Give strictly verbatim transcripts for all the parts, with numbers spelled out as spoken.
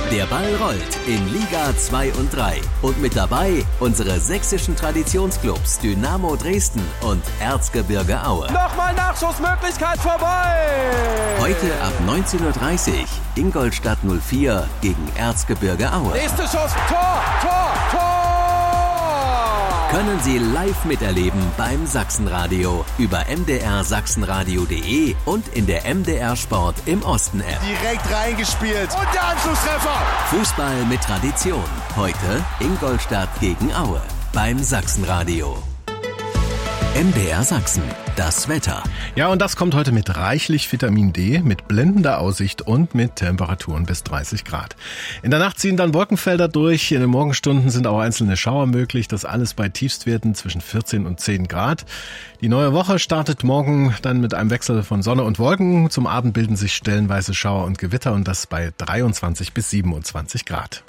Der Ball rollt in Liga zwei und drei. Und mit dabei unsere sächsischen Traditionsclubs Dynamo Dresden und Erzgebirge Aue. Nochmal Nachschussmöglichkeit vorbei! Heute ab neunzehn Uhr dreißig Ingolstadt null vier gegen Erzgebirge Aue. Nächste Schuss, Tor, Tor, Tor! Können Sie live miterleben beim Sachsenradio über m d r sachsenradio punkt d e und in der M D R Sport im Osten App. Direkt reingespielt und der Anschlusstreffer. Fußball mit Tradition. Heute Ingolstadt gegen Aue beim Sachsenradio. M D R Sachsen, das Wetter. Ja, und das kommt heute mit reichlich Vitamin D, mit blendender Aussicht und mit Temperaturen bis dreißig Grad. In der Nacht ziehen dann Wolkenfelder durch. In den Morgenstunden sind auch einzelne Schauer möglich. Das alles bei Tiefstwerten zwischen vierzehn und zehn Grad. Die neue Woche startet morgen dann mit einem Wechsel von Sonne und Wolken. Zum Abend bilden sich stellenweise Schauer und Gewitter und das bei dreiundzwanzig bis siebenundzwanzig Grad.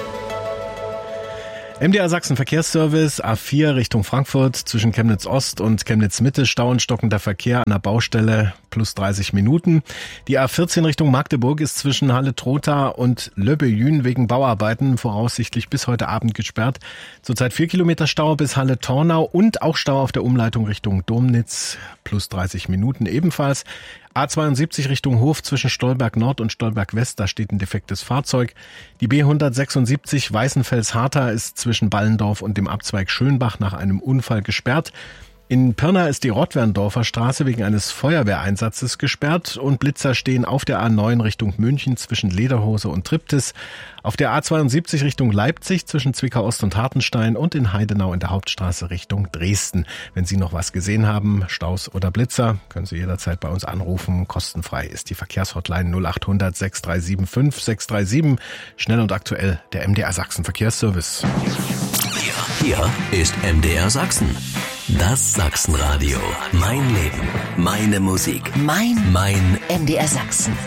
M D R Sachsen Verkehrsservice, A vier Richtung Frankfurt, zwischen Chemnitz Ost und Chemnitz Mitte, Stau und stockender Verkehr an der Baustelle, plus dreißig Minuten. Die A vierzehn Richtung Magdeburg ist zwischen Halle-Trotha und Löbbejün wegen Bauarbeiten voraussichtlich bis heute Abend gesperrt. Zurzeit vier Kilometer Stau bis Halle-Tornau und auch Stau auf der Umleitung Richtung Domnitz, plus dreißig Minuten ebenfalls. A zweiundsiebzig Richtung Hof zwischen Stolberg Nord und Stolberg West, da steht ein defektes Fahrzeug. Die B hundertsechsundsiebzig Weißenfels-Harter ist zwischen Ballendorf und dem Abzweig Schönbach nach einem Unfall gesperrt. In Pirna ist die Rottwerndorfer Straße wegen eines Feuerwehreinsatzes gesperrt und Blitzer stehen auf der A neun Richtung München zwischen Lederhose und Triptis, auf der A zweiundsiebzig Richtung Leipzig zwischen Zwickau Ost und Hartenstein und in Heidenau in der Hauptstraße Richtung Dresden. Wenn Sie noch was gesehen haben, Staus oder Blitzer, können Sie jederzeit bei uns anrufen. Kostenfrei ist die Verkehrshotline null acht hundert sechs drei sieben fünf sechs drei sieben. Schnell und aktuell der M D R Sachsen Verkehrsservice. Hier, hier ist M D R Sachsen. Das Sachsenradio. Mein Leben. Meine Musik. Mein Mein M D R Sachsen.